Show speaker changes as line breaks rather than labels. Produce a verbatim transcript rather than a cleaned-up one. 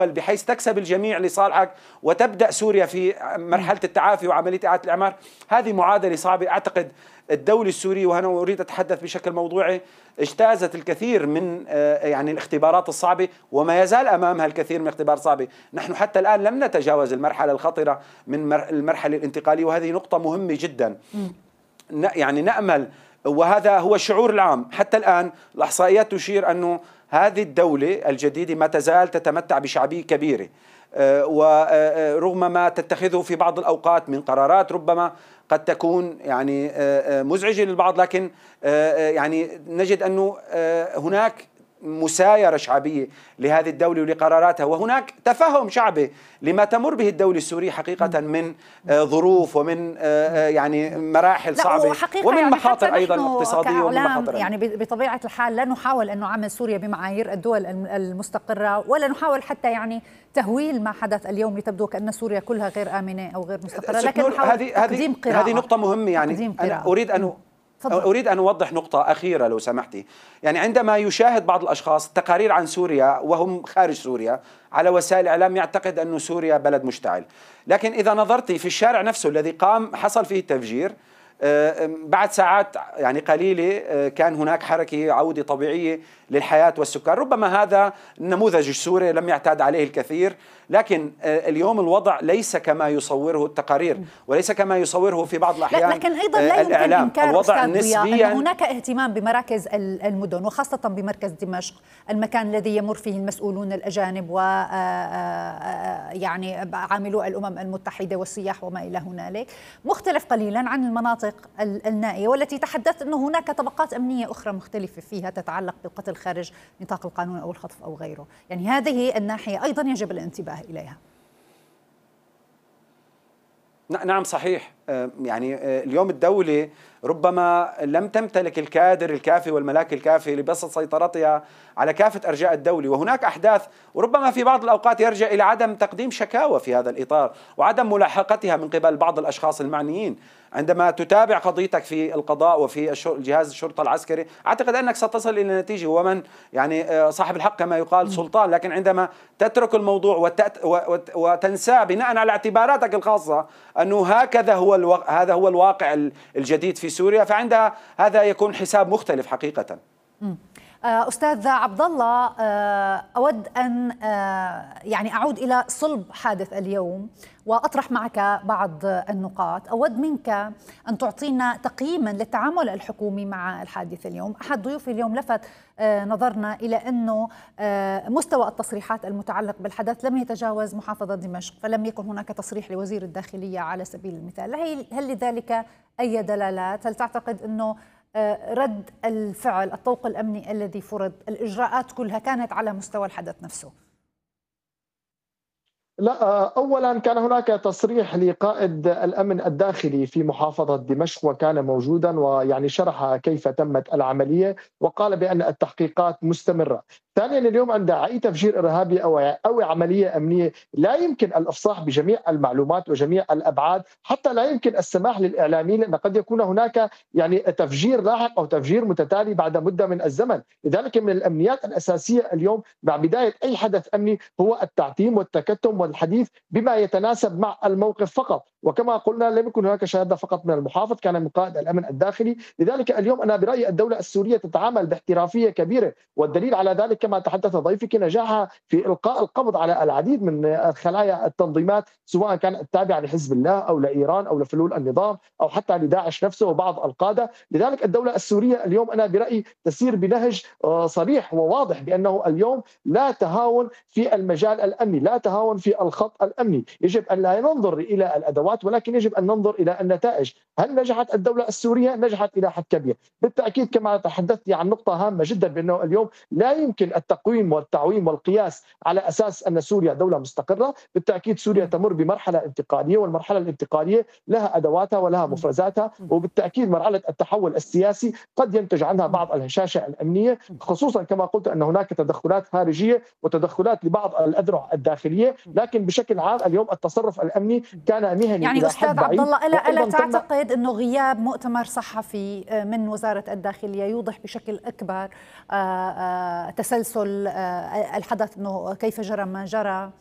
بحيث تكسب الجميع لصالحك وتبدأ سوريا في مرحلة التعافي وعملية إعادة الإعمار. هذه معادلة صعبة. أعتقد الدولة السورية، وأنا أريد أتحدث بشكل موضوعي، اجتازت الكثير من يعني الاختبارات الصعبة، وما يزال أمامها الكثير من الاختبارات الصعبة. نحن حتى الآن لم نتجاوز المرحلة الخطرة من المرحلة الانتقالية، وهذه نقطة مهمة جدا. يعني نأمل، وهذا هو الشعور العام حتى الآن، الإحصائيات تشير أنه هذه الدولة الجديدة ما تزال تتمتع بشعبية كبيرة، ورغم ما تتخذه في بعض الأوقات من قرارات ربما قد تكون يعني مزعجة للبعض، لكن يعني نجد أنه هناك مسايرة شعبية لهذه الدولة ولقراراتها، وهناك تفهم شعبي لما تمر به الدولة السورية حقيقة من ظروف ومن يعني مراحل صعبة ومن
يعني
مخاطر أيضا اقتصادية ومن مخاطر.
يعني بطبيعة الحال لا نحاول أن نعامل سوريا بمعايير الدول المستقرة، ولا نحاول حتى يعني تهويل ما حدث اليوم لتبدو كأن سوريا كلها غير آمنة أو غير مستقرة، لكن نحاول تقديم قراءة.
هذه نقطة مهمة. يعني أنا أريد أن فضل. أريد أن أوضح نقطة أخيرة لو سمحتي. يعني عندما يشاهد بعض الأشخاص تقارير عن سوريا وهم خارج سوريا على وسائل الإعلام يعتقد أن سوريا بلد مشتعل، لكن إذا نظرتي في الشارع نفسه الذي قام حصل فيه التفجير، بعد ساعات يعني قليلة كان هناك حركة عودة طبيعية للحياة والسكان. ربما هذا النموذج السوري لم يعتاد عليه الكثير، لكن اليوم الوضع ليس كما يصوره التقارير وليس كما يصوره في بعض الأحيان
لكن أيضا لا يمكن
الإعلام.
إنكار
الوضع
نسبيا أن هناك اهتمام بمراكز المدن، وخاصة بمركز دمشق، المكان الذي يمر فيه المسؤولون الأجانب و يعني عاملو الأمم المتحدة والسياح وما إلى هنالك، مختلف قليلا عن المناطق النائية والتي تحدثت أنه هناك طبقات أمنية أخرى مختلفة فيها تتعلق بالقتل خارج نطاق القانون أو الخطف أو غيره. يعني هذه الناحية أيضا يجب الانتباه إليها.
نعم صحيح. يعني اليوم الدولة ربما لم تمتلك الكادر الكافي والملاك الكافي لبسط سيطرتها على كافة أرجاء الدولة، وهناك أحداث وربما في بعض الأوقات يرجع إلى عدم تقديم شكاوى في هذا الإطار وعدم ملاحقتها من قبل بعض الأشخاص المعنيين. عندما تتابع قضيتك في القضاء وفي جهاز الشرطة العسكري أعتقد أنك ستصل إلى نتيجة، ومن يعني صاحب الحق كما يقال سلطان. لكن عندما تترك الموضوع وتنساه بناء على اعتباراتك الخاصة أنه هكذا هو الو... هذا هو الواقع الجديد في سوريا، فعندها هذا يكون حساب مختلف حقيقة.
أستاذ عبد الله، أود أن يعني أعود إلى صلب حادث اليوم وأطرح معك بعض النقاط. أود منك أن تعطينا تقييما للتعامل الحكومي مع الحادث اليوم. أحد ضيوفي اليوم لفت نظرنا إلى أنه مستوى التصريحات المتعلق بالحدث لم يتجاوز محافظة دمشق، فلم يكن هناك تصريح لوزير الداخلية على سبيل المثال. هل لذلك أي دلالات؟ هل تعتقد أنه رد الفعل الطوق الأمني الذي فرض، الإجراءات كلها كانت على مستوى الحدث نفسه؟
لا، أولا كان هناك تصريح لقائد الأمن الداخلي في محافظة دمشق وكان موجودا، ويعني شرح كيف تمت العملية وقال بأن التحقيقات مستمرة. ثانيا اليوم عند أي تفجير إرهابي أو أو عملية أمنية لا يمكن الإفصاح بجميع المعلومات وجميع الأبعاد، حتى لا يمكن السماح للإعلاميين، لأن قد يكون هناك يعني تفجير لاحق أو تفجير متتالي بعد مدة من الزمن. لذلك من الأمنيات الأساسية اليوم مع بداية أي حدث أمني هو التعتيم والتكتم والحديث بما يتناسب مع الموقف فقط. وكما قلنا لم يكن هناك شهادة فقط من المحافظ، كان من قائد الأمن الداخلي. لذلك اليوم أنا برأيي الدولة السورية تتعامل باحترافية كبيرة، والدليل على ذلك كما تحدث ضيفك نجاحها في إلقاء القبض على العديد من خلايا التنظيمات سواء كانت التابعة لحزب الله أو لإيران أو لفلول النظام أو حتى لداعش نفسه وبعض القادة. لذلك الدولة السورية اليوم أنا برأيي تسير بنهج صريح وواضح بأنه اليوم لا تهاون في المجال الأمني، لا تهاون في الخط الأمني. يجب أن لا ننظر إلى الأدوات ولكن يجب أن ننظر إلى النتائج. هل نجحت الدولة السورية؟ نجحت إلى حد كبير. بالتأكيد كما تحدثت عن نقطة هامة جدا بأنه اليوم لا يمكن التقويم والتعويم والقياس على أساس أن سوريا دولة مستقرة. بالتأكيد سوريا تمر بمرحلة انتقالية، والمرحلة الانتقالية لها أدواتها ولها مفرزاتها، وبالتأكيد مرحلة التحول السياسي قد ينتج عنها بعض الهشاشة الأمنية، خصوصا كما قلت أن هناك تدخلات خارجية وتدخلات لبعض الأذرع الداخلية. لكن بشكل عام اليوم التصرف الأمني كان مهني يعني
يعني
إلى
أستاذ
حد
عبد
بعيد.
الله، ألا ألا
وأيضاً تم-
تعتقد أنه غياب مؤتمر صحفي من وزارة الداخلية يوضح بشكل أكبر آه، آه، تسلسل آه، الحدث، أنه كيف جرى ما جرى؟